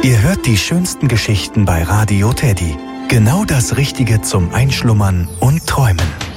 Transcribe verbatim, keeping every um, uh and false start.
Ihr hört die schönsten Geschichten bei Radio Teddy. Genau das Richtige zum Einschlummern und Träumen.